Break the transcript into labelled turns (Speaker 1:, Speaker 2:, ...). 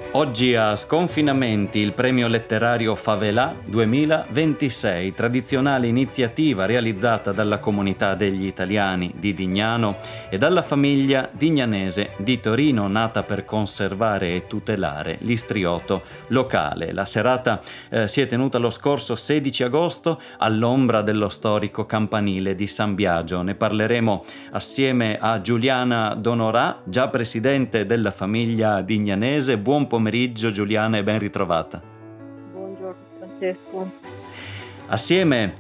Speaker 1: Oggi a Sconfinamenti il premio letterario Favelà 2026, tradizionale iniziativa realizzata dalla comunità degli italiani di Dignano e dalla famiglia dignanese di Torino, nata per conservare e tutelare l'istrioto locale. La serata si è tenuta lo scorso 16 agosto all'ombra dello storico campanile di San Biagio. Ne parleremo assieme a Giuliana Donorà, già presidente della famiglia dignanese. Buon pomeriggio Giuliana e ben ritrovata.
Speaker 2: Buongiorno Francesco.
Speaker 1: Assieme